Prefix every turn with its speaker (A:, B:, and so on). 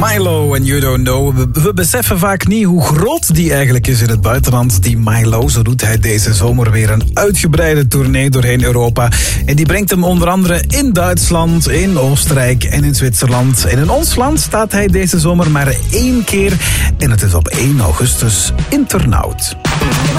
A: Milo en You Don't Know. We beseffen vaak niet hoe groot die eigenlijk is in het buitenland. Die Milo, zo doet hij deze zomer weer een uitgebreide tournee doorheen Europa. En die brengt hem onder andere in Duitsland, in Oostenrijk en in Zwitserland. En in ons land staat hij deze zomer maar 1 keer. En het is op 1 augustus in Turnhout.